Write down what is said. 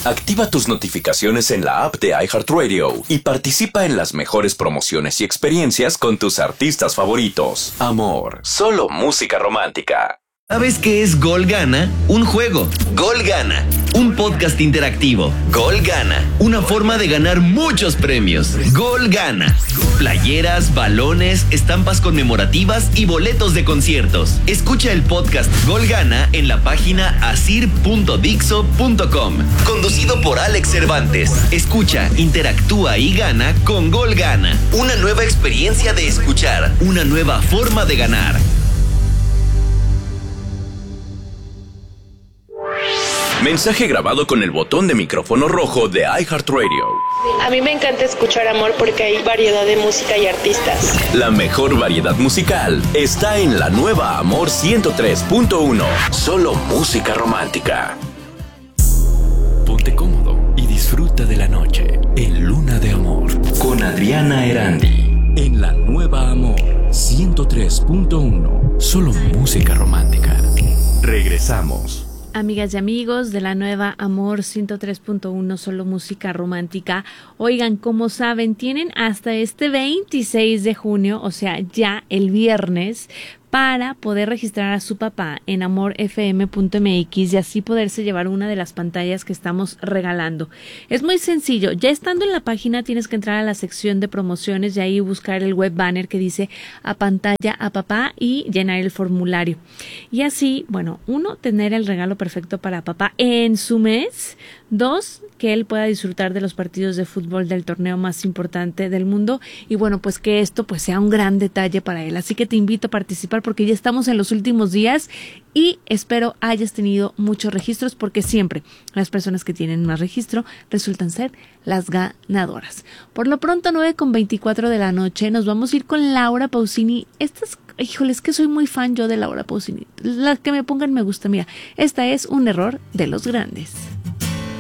Activa tus notificaciones en la app de iHeartRadio y participa en las mejores promociones y experiencias con tus artistas favoritos. Amor, solo música romántica. ¿Sabes qué es Gol Gana? Un juego. Gol Gana. Un podcast interactivo. Gol Gana. Una forma de ganar muchos premios. Gol Gana. Playeras, balones, estampas conmemorativas y boletos de conciertos. Escucha el podcast Gol Gana en la página asir.dixo.com. Conducido por Alex Cervantes. Escucha, interactúa y gana con Gol Gana. Una nueva experiencia de escuchar. Una nueva forma de ganar. Mensaje grabado con el botón de micrófono rojo de iHeartRadio. A mí me encanta escuchar Amor porque hay variedad de música y artistas. La mejor variedad musical está en la nueva Amor 103.1. Solo música romántica. Ponte cómodo y disfruta de la noche en Luna de Amor con Adriana Erandi. En la nueva Amor 103.1. Solo música romántica. Regresamos. Amigas y amigos de la nueva Amor 103.1, solo música romántica. Oigan, como saben, tienen hasta este 26 de junio, o sea, ya el viernes, para poder registrar a su papá en amorfm.mx y así poderse llevar una de las pantallas que estamos regalando. Es muy sencillo, ya estando en la página tienes que entrar a la sección de promociones y ahí buscar el web banner que dice a pantalla a papá y llenar el formulario. Y así, bueno, 1, tener el regalo perfecto para papá en su mes. 2, que él pueda disfrutar de los partidos de fútbol del torneo más importante del mundo y bueno, pues que esto pues sea un gran detalle para él. Así que te invito a participar porque ya estamos en los últimos días y espero hayas tenido muchos registros porque siempre las personas que tienen más registro resultan ser las ganadoras. Por lo pronto 9:24 de la noche nos vamos a ir con Laura Pausini. Híjole, es que soy muy fan yo de Laura Pausini. La que me pongan me gusta. Mira, esta es Un error de los grandes.